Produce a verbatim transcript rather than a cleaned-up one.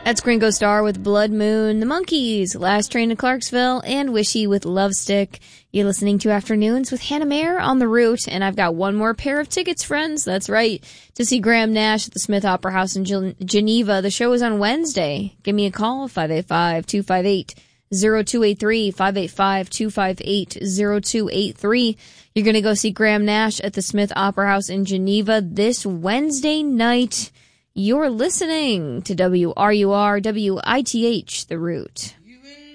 That's Gringo Star with Blood Moon, The Monkees, Last Train to Clarksville, and Wishy with Love Stick. You're listening to Afternoons with Hannah Mayer on the Route, and I've got one more pair of tickets, friends. That's right, to see Graham Nash at the Smith Opera House in Gen- Geneva. The show is on Wednesday. Give me a call, five eight five, two five eight, zero two eight three, five eight five, two five eight, zero two eight three. You're going to go see Graham Nash at the Smith Opera House in Geneva this Wednesday night. You're listening to W R U R W I T H, The Root.